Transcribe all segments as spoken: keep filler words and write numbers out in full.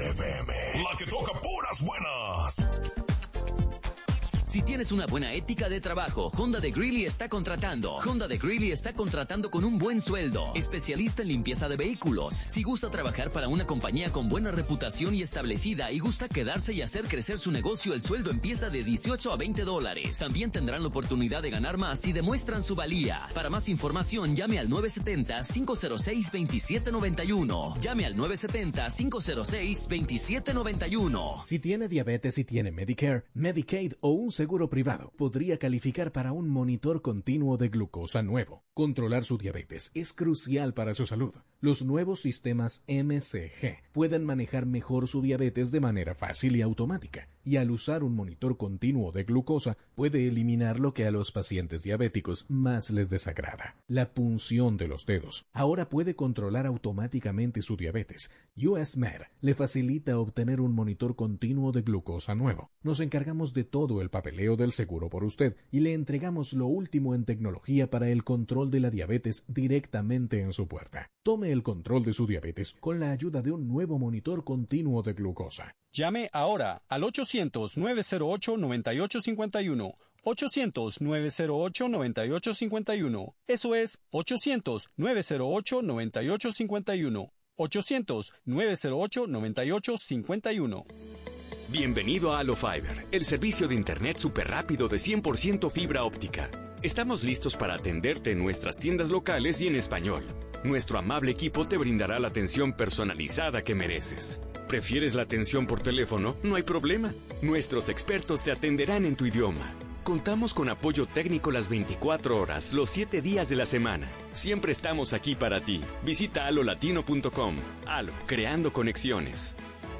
F M, la que toca puras buenas. Si tienes una buena ética de trabajo, Honda de Greeley está contratando. Honda de Greeley está contratando con un buen sueldo. Especialista en limpieza de vehículos. Si gusta trabajar para una compañía con buena reputación y establecida y gusta quedarse y hacer crecer su negocio, el sueldo empieza de dieciocho a veinte dólares. También tendrán la oportunidad de ganar más y demuestran su valía. Para más información, llame al nueve siete cero, cinco cero seis, dos siete nueve uno. Llame al nueve siete cero, cinco cero seis, dos siete nueve uno. Si tiene diabetes y tiene Medicare, Medicaid o un seguro privado, podría calificar para un monitor continuo de glucosa nuevo. Controlar su diabetes es crucial para su salud. Los nuevos sistemas M C G pueden manejar mejor su diabetes de manera fácil y automática, y al usar un monitor continuo de glucosa puede eliminar lo que a los pacientes diabéticos más les desagrada: la punción de los dedos. Ahora puede controlar automáticamente su diabetes. U S Med le facilita obtener un monitor continuo de glucosa nuevo. Nos encargamos de todo el papeleo del seguro por usted y le entregamos lo último en tecnología para el control de la diabetes directamente en su puerta. Tome el control de su diabetes con la ayuda de un nuevo monitor continuo de glucosa. Llame ahora al ochocientos, nueve cero ocho, nueve ocho cinco uno. ochocientos, nueve cero ocho, nueve ocho cinco uno. Eso es ochocientos, nueve cero ocho, nueve ocho cinco uno. ochocientos, nueve cero ocho, nueve ocho cinco uno. Bienvenido a AloFiber, el servicio de internet súper rápido de cien por ciento fibra óptica. Estamos listos para atenderte en nuestras tiendas locales y en español. Nuestro amable equipo te brindará la atención personalizada que mereces. ¿Prefieres la atención por teléfono? No hay problema. Nuestros expertos te atenderán en tu idioma. Contamos con apoyo técnico las veinticuatro horas, los siete días de la semana. Siempre estamos aquí para ti. Visita alo latino punto com. Alo, creando conexiones.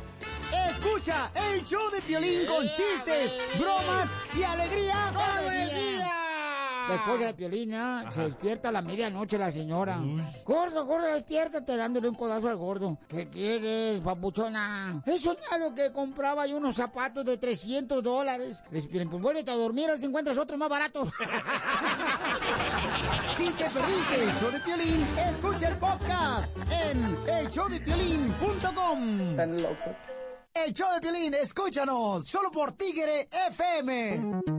Escucha el show de Piolín con chistes, bromas y alegría todo el día. La esposa de Piolín, ¿eh? Se despierta a la medianoche la señora. Uy. Gordo, gordo, despiértate, dándole un codazo al gordo. ¿Qué quieres, papuchona? He soñado que compraba yo unos zapatos de trescientos dólares. Les piden, pues vuélvete a dormir, a ver si encuentras otro más barato. Si te perdiste el show de Piolín, escucha el podcast en el show de piolín punto com. Están locos. El show de Piolín, escúchanos, solo por Tigre F M.